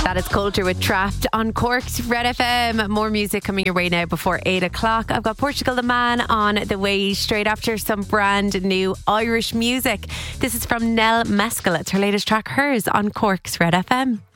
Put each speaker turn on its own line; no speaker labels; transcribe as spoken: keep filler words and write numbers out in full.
That is Culture with Trapped on Cork's Red F M. More music coming your way now before eight o'clock. I've got Portugal the Man on the way straight after some brand new Irish music. This is from Nell Mescal. It's her latest track, Hers, on Cork's Red F M.